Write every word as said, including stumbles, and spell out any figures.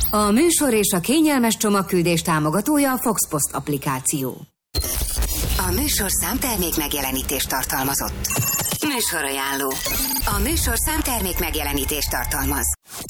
A műsor és a kényelmes csomagküldés támogatója a Foxpost applikáció. A műsor számtermék megjelenítést tartalmazott. Műsorajánló. A műsor számtermék megjelenítést tartalmaz.